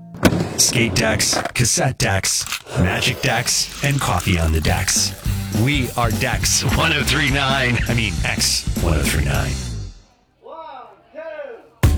Skate decks, cassette decks, magic decks, and coffee on the decks. We are Dex 1039. I mean, X 1039.